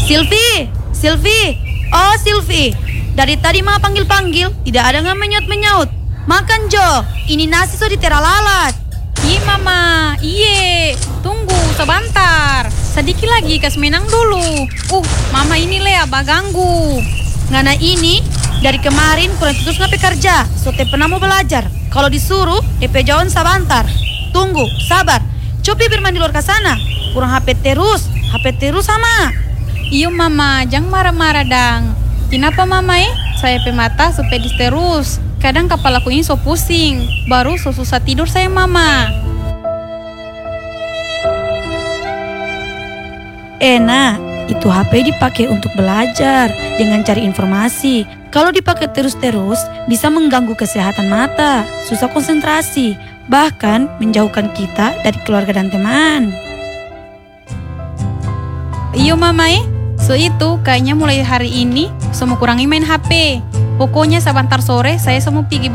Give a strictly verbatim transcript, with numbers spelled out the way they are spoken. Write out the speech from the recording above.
Silvi, Silvi, oh Silvi. Dari tadi mama panggil-panggil, tidak ada nggak menyut-menyut. Makan Jo, ini nasi sudah ditera lalat. Iya mama, iye. Tunggu sebentar. Sedikit lagi kas menang dulu. Uh, mama ini le abah ganggu. Ngana ini dari kemarin kurang terus ngapain kerja. So te pernah mau belajar. Kalau disuruh, D P jauhan sebentar. Tunggu, sabar. Coba bermain di luar ke sana. Kurang H P terus, H P terus sama. Iyo mama, jangan marah-marah dang. Kenapa mama eh? Saya pemata supedis terus. Kadang kepalaku ini so pusing. Baru so susah tidur saya mama. Enak, itu H P dipakai untuk belajar dengan cari informasi. Kalau dipakai terus-terus, bisa mengganggu kesehatan mata, susah konsentrasi, bahkan menjauhkan kita dari keluarga dan teman. Iyo mama eh, so itu kayaknya mulai hari ini semua kurangi main H P. Pokoknya sebentar sore saya semua pergi